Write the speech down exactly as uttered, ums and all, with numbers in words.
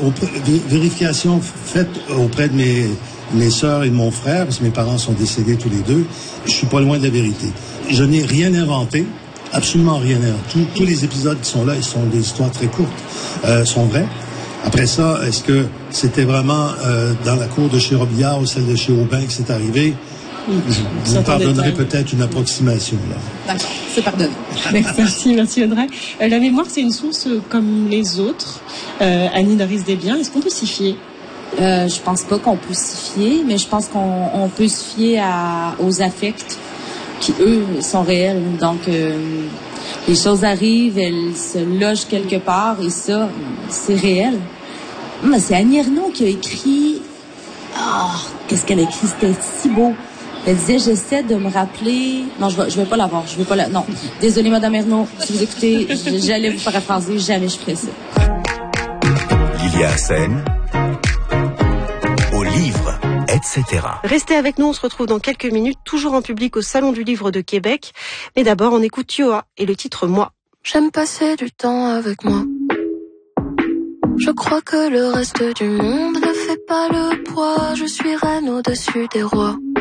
auprès, vérification faite auprès de mes, mes sœurs et de mon frère, parce que mes parents sont décédés tous les deux, je suis pas loin de la vérité. Je n'ai rien inventé, absolument rien inventé. Tous, tous les épisodes qui sont là, ils sont des histoires très courtes, euh, sont vrais. Après ça, est-ce que c'était vraiment euh, dans la cour de chez Robillard ou celle de chez Aubin que c'est arrivé? Je vous pardonnerai peut-être une approximation, là. D'accord, c'est pardonné. Merci, merci Audrey. Euh, la mémoire, c'est une source euh, comme les autres. Euh, Annie Doris-Desbiens, est-ce qu'on peut s'y fier? Euh, je pense pas qu'on peut s'y fier, mais je pense qu'on on peut se fier à, aux affects qui, eux, sont réels. Donc, euh, les choses arrivent, elles se logent quelque part, et ça, c'est réel. Mais c'est Annie Ernaux qui a écrit... Ah, oh, qu'est-ce qu'elle a écrit? C'était si beau. Elle disait, j'essaie de me rappeler... Non, je vais, je vais pas l'avoir. Je vais pas la... Non. Désolée, Madame Ernaux. Si vous écoutez, j'allais vous paraphraser. Jamais je ferais ça. Lilia Hassen, au livre, et cetera. Restez avec nous, on se retrouve dans quelques minutes, toujours en public au Salon du Livre de Québec. Mais d'abord, on écoute Yoa et le titre « Moi ». J'aime passer du temps avec moi. Je crois que le reste du monde ne fait pas le poids. Je suis reine au-dessus des rois.